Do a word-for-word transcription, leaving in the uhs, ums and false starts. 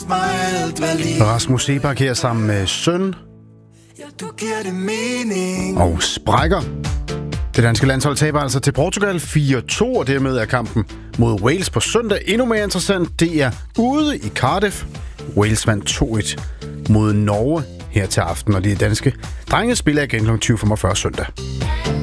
mig alt, hvad liv. Rasmus Seebach her sammen med Søn. Ja, du giver det mening. Og sprækker. Det danske landshold taber altså til Portugal fire to, og dermed er kampen mod Wales på søndag endnu mere interessant. Det er ude i Cardiff. Wales vandt to et mod Norge her til aften, og de danske drenge spiller igen kl. tyve femogfyrre søndag.